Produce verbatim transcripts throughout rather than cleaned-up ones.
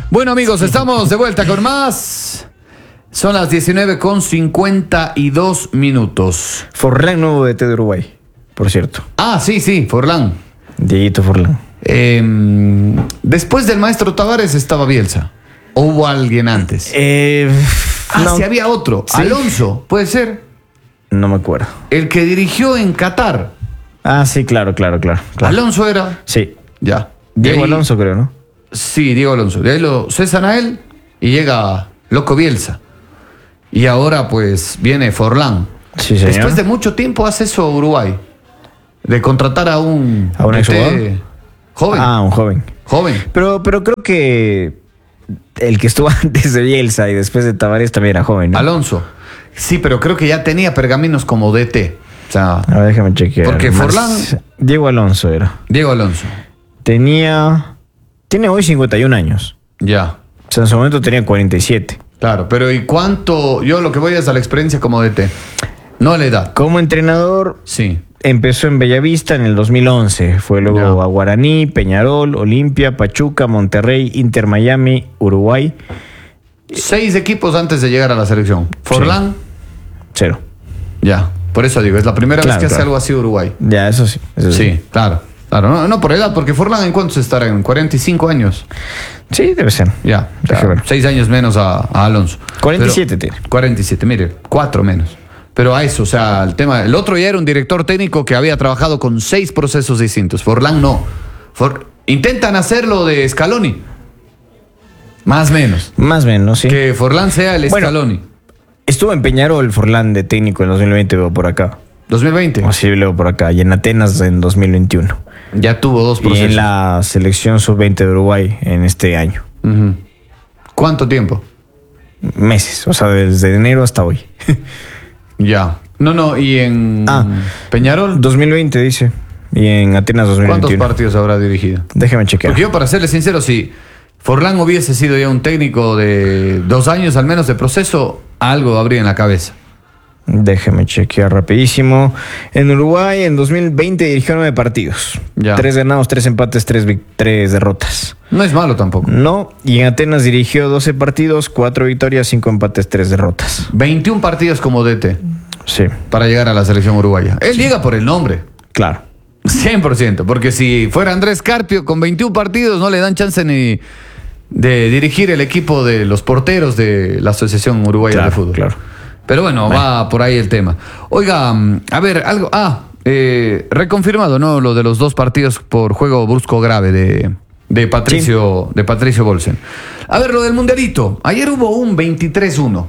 Bueno, amigos, estamos de vuelta con más. Son las diecinueve con cincuenta y dos minutos. Forlán, nuevo D T de Uruguay, por cierto. Ah, sí, sí, Forlán. Dieguito Forlán. Eh, después del maestro Tavares estaba Bielsa. ¿O hubo alguien antes? Eh, ah, no. sí, había otro. Sí. Alonso, ¿puede ser? No me acuerdo. El que dirigió en Qatar. Ah, sí, claro, claro, claro. claro. Alonso era. Sí. Ya. Diego De ahí- Alonso, creo, ¿no? Sí, Diego Alonso. De ahí lo cesan a él y llega Loco Bielsa. Y ahora pues viene Forlán. Sí, señor. Después de mucho tiempo hace eso Uruguay. De contratar a un... ¿A un D T exjugador? joven. Ah, un joven. Joven. Pero, pero creo que el que estuvo antes de Bielsa y después de Tavares también era joven, ¿no? Alonso. Sí, pero creo que ya tenía pergaminos como D T. O sea, A ver, déjame chequear. Porque Más- Forlán- Diego Alonso era. Diego Alonso. Tenía... Tiene hoy cincuenta y un años. Ya. O sea, en su momento tenía cuarenta y siete. Claro, pero ¿y cuánto? Yo lo que voy es a la experiencia como D T. No a la edad. Como entrenador, Sí. empezó en Bellavista en el dos mil once. Fue luego Ya. a Guaraní, Peñarol, Olimpia, Pachuca, Monterrey, Inter Miami, Uruguay. Seis equipos antes de llegar a la selección. Forlán, Cero. ya. Por eso digo, es la primera Claro, vez que hace claro. algo así Uruguay. Ya, eso sí. Eso sí. Sí, claro. Claro, no, no por edad, porque Forlán en cuántos estará, en cuarenta y cinco años. Sí, debe ser. Ya, Deja ya, ver. seis años menos a, a Alonso. cuarenta y siete Pero- tiene. cuarenta y siete, mire, cuatro menos. Pero a eso, o sea, el tema, el otro ya era un director técnico que había trabajado con seis procesos distintos. Forlán no. For- intentan hacerlo de Scaloni. Más o menos. Más o menos, sí. Que Forlán sea el Bueno, Scaloni. Estuvo en Peñarol, Forlán de técnico en dos mil veinte, veo por acá. dos mil veinte. O sí, leo por acá. Y en Atenas en dos mil veintiuno. Ya tuvo dos Y procesos. en la selección sub veinte de Uruguay en este año. Ujú. ¿Cuánto tiempo? Meses, o sea, desde enero hasta hoy. Ya. No, no, y en Ah. Peñarol, dos mil veinte dice. Y en Atenas dos mil ¿cuántos veintiuno. partidos habrá dirigido? Déjame chequear. Porque yo, para serle sincero, si Forlán hubiese sido ya un técnico de dos años al menos de proceso, algo habría en la cabeza. Déjeme chequear rapidísimo. En Uruguay, en dos mil veinte dirigió nueve partidos. Ya. Tres ganados, tres empates, tres, vic- tres derrotas. No es malo tampoco. No. Y en Atenas dirigió doce partidos, cuatro victorias, cinco empates, tres derrotas. veintiún partidos como D T Sí, para llegar a la selección uruguaya. Él llega por el nombre. claro. cien por ciento. Porque si fuera Andrés Carpio con veintiún partidos, no le dan chance ni de dirigir el equipo de los porteros de la Asociación Uruguaya Claro, de Fútbol. claro. Pero bueno, va por ahí el tema. Oiga, mm, a ver, algo. Ah, eh, reconfirmado, ¿no? Lo de los dos partidos por juego brusco grave de, de Patricio, de Patricio Bolsen. A ver, lo del mundialito. Ayer hubo un veintitrés uno.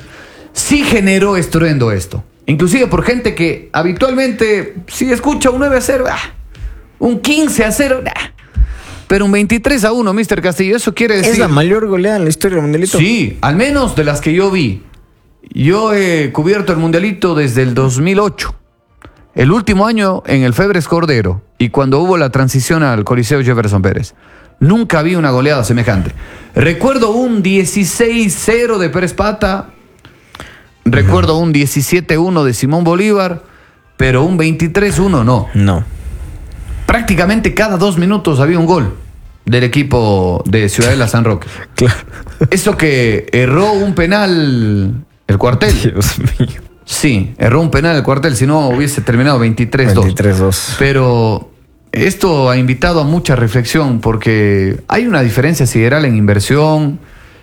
Sí generó estruendo esto. Inclusive por gente que habitualmente sí escucha un nueve a cero, ah, un quince a cero, ah, pero un veintitrés a uno, mister Castillo, eso quiere decir... ¿Es la mayor goleada en la historia del mundialito? Sí, al menos de las que yo vi. Yo he cubierto el mundialito desde el dos mil ocho. El último año en el Febres Cordero y cuando hubo la transición al Coliseo Jefferson Pérez. Nunca vi una goleada semejante. Recuerdo un dieciséis cero de Pérez Pata. Recuerdo un diecisiete uno de Simón Bolívar. Pero un veintitrés uno no. No. Prácticamente cada dos minutos había un gol del equipo de Ciudadela San Roque. Claro. Eso que erró un penal el cuartel. Dios mío. Sí, erró un penal el cuartel, si no hubiese terminado veintitrés dos. veintitrés dos. Pero esto ha invitado a mucha reflexión porque hay una diferencia sideral en inversión,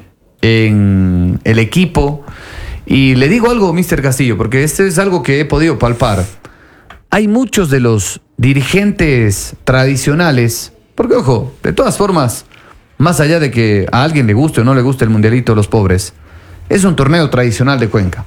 en el equipo. Y le digo algo, mister Castillo, porque este es algo que he podido palpar. Hay muchos de los dirigentes tradicionales, porque ojo, de todas formas, más allá de que a alguien le guste o no le guste el mundialito de los pobres, es un torneo tradicional de Cuenca.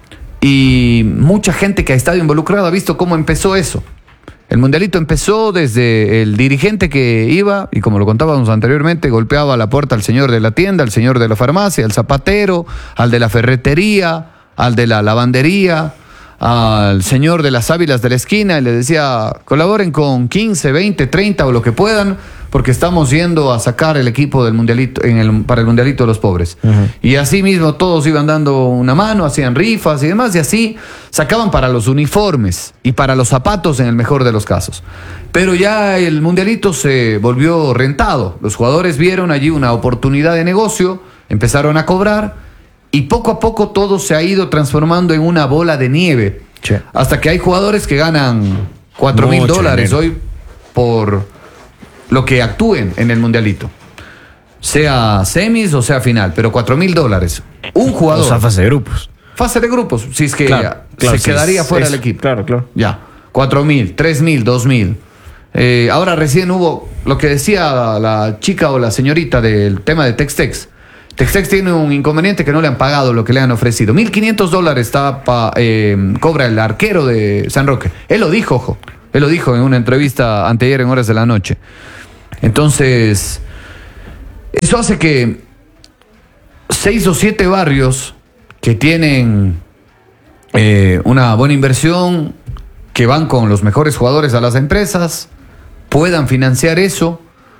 Y mucha gente que ha estado involucrada ha visto cómo empezó eso. El mundialito empezó desde el dirigente que iba, y como lo contábamos anteriormente, golpeaba la puerta al señor de la tienda, al señor de la farmacia, al zapatero, al de la ferretería, al de la lavandería, al señor de las ávilas de la esquina, y le decía, colaboren con quince, veinte, treinta o lo que puedan, porque estamos yendo a sacar el equipo del mundialito en el, para el mundialito de los pobres. Uh-huh. Y así mismo todos iban dando una mano, hacían rifas y demás, y así sacaban para los uniformes y para los zapatos en el mejor de los casos. Pero ya el mundialito se volvió rentado. Los jugadores vieron allí una oportunidad de negocio, empezaron a cobrar y poco a poco todo se ha ido transformando en una bola de nieve. Sí. Hasta que hay jugadores que ganan cuatro mil dólares hoy por lo que actúen en el mundialito, sea semis o sea final, pero cuatro mil dólares. Un jugador. O sea, fase de grupos. Fase de grupos, si es que claro, claro, se sí, quedaría es, fuera es, el equipo. Claro, claro. Ya, cuatro mil, tres mil, dos mil. Eh, ahora recién hubo lo que decía la chica o la señorita del tema de Textex. Textex tiene un inconveniente que no le han pagado lo que le han ofrecido. mil quinientos dólares está pa, eh, cobra el arquero de San Roque. Él lo dijo, ojo. Él lo dijo en una entrevista anteayer en horas de la noche. Entonces, eso hace que seis o siete barrios que tienen eh, una buena inversión, que van con los mejores jugadores a las empresas, puedan financiar eso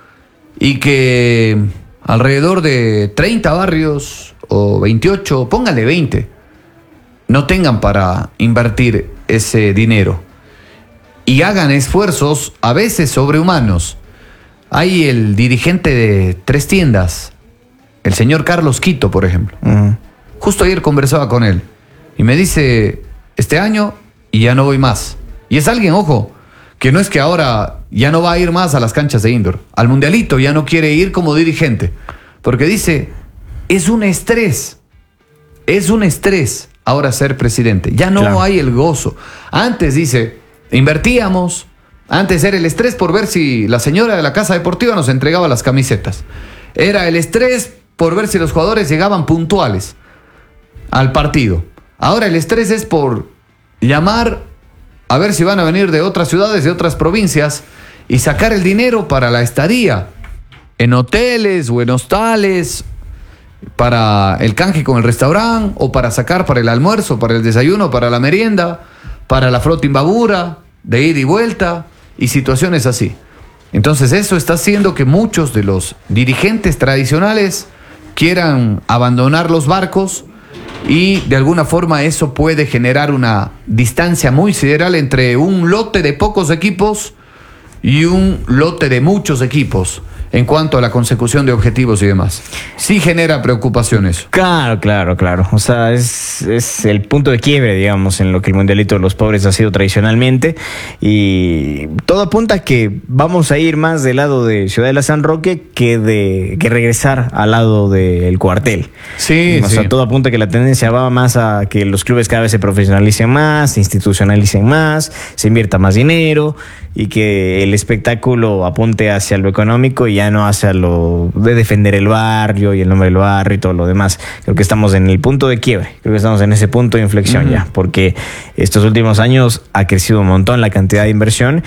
y que alrededor de treinta barrios o veintiocho, póngale veinte, no tengan para invertir ese dinero y hagan esfuerzos a veces sobrehumanos. Hay el dirigente de tres tiendas, el señor Carlos Quito, por ejemplo. Uh-huh. Justo ayer conversaba con él y me dice, este año y ya no voy más. Y es alguien, ojo, que no es que ahora ya no va a ir más a las canchas de indoor. Al mundialito ya no quiere ir como dirigente. Porque dice, es un estrés. Es un estrés ahora ser presidente. Ya no claro. hay el gozo. Antes, dice, invertíamos. Antes era el estrés por ver si la señora de la casa deportiva nos entregaba las camisetas. Era el estrés por ver si los jugadores llegaban puntuales al partido. Ahora el estrés es por llamar a ver si van a venir de otras ciudades, de otras provincias y sacar el dinero para la estadía en hoteles o en hostales, para el canje con el restaurante o para sacar para el almuerzo, para el desayuno, para la merienda, para la flota imbabura, de ida y vuelta y situaciones así. Entonces eso está haciendo que muchos de los dirigentes tradicionales quieran abandonar los barcos y de alguna forma eso puede generar una distancia muy sideral entre un lote de pocos equipos y un lote de muchos equipos en cuanto a la consecución de objetivos y demás. Sí genera preocupación eso. Claro, claro, claro. O sea, es, es el punto de quiebre, digamos, en lo que el mundialito de los pobres ha sido tradicionalmente. Y todo apunta a que vamos a ir más del lado de Ciudadela San Roque que de que regresar al lado del cuartel. Sí, o sí. sea, todo apunta a que la tendencia va más a que los clubes cada vez se profesionalicen más, se institucionalicen más, se invierta más dinero y que el espectáculo apunte hacia lo económico y ya no hacia lo de defender el barrio y el nombre del barrio y todo lo demás. Creo que estamos en el punto de quiebre, creo que estamos en ese punto de inflexión uh-huh. ya, porque estos últimos años ha crecido un montón la cantidad de inversión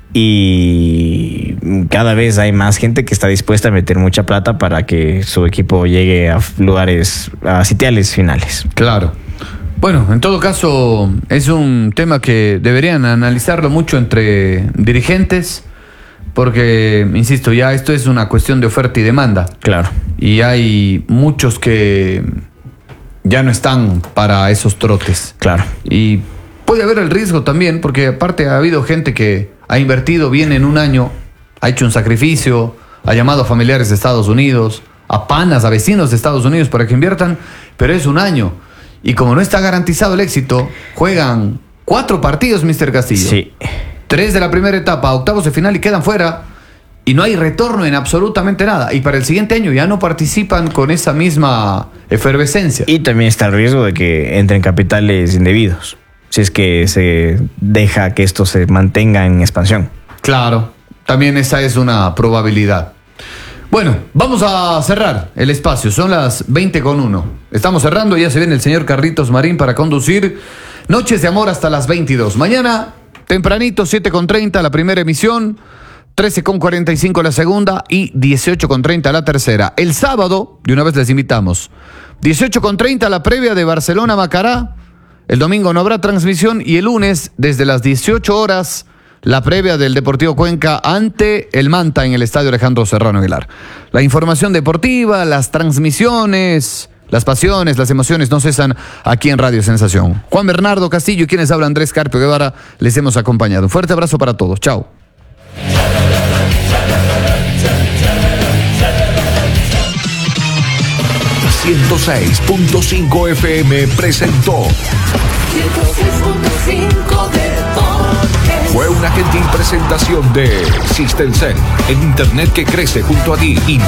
y cada vez hay más gente que está dispuesta a meter mucha plata para que su equipo llegue a lugares, a sitiales finales. Claro. Bueno, en todo caso, es un tema que deberían analizarlo mucho entre dirigentes, porque, insisto, ya esto es una cuestión de oferta y demanda. Claro. Y hay muchos que ya no están para esos trotes. Claro. Y puede haber el riesgo también, porque aparte ha habido gente que ha invertido bien en un año, ha hecho un sacrificio, ha llamado a familiares de Estados Unidos, a panas, a vecinos de Estados Unidos para que inviertan, pero es un año. Y como no está garantizado el éxito, juegan cuatro partidos, mister Castillo. Sí. Tres de la primera etapa, octavos de final y quedan fuera. Y no hay retorno en absolutamente nada. Y para el siguiente año ya no participan con esa misma efervescencia. Y también está el riesgo de que entren capitales indebidos, si es que se deja que esto se mantenga en expansión. Claro, también esa es una probabilidad. Bueno, vamos a cerrar el espacio, son las veinte con uno. Estamos cerrando, ya se viene el señor Carlitos Marín para conducir Noches de Amor hasta las veintidós. Mañana, tempranito, siete con treinta la primera emisión, trece con cuarenta y cinco la segunda y dieciocho con treinta la tercera. El sábado, de una vez les invitamos, dieciocho con treinta la previa de Barcelona-Macará. El domingo no habrá transmisión y el lunes, desde las dieciocho horas, la previa del Deportivo Cuenca ante el Manta en el estadio Alejandro Serrano Aguilar. La información deportiva, las transmisiones, las pasiones, las emociones no cesan aquí en Radio Sensación. Juan Bernardo Castillo y quienes habla Andrés Carpio Guevara les hemos acompañado. Un fuerte abrazo para todos. Chao. ciento seis punto cinco F M presentó ciento seis punto cinco Deportes. Fue una gentil presentación de System Cell, el internet que crece junto a ti.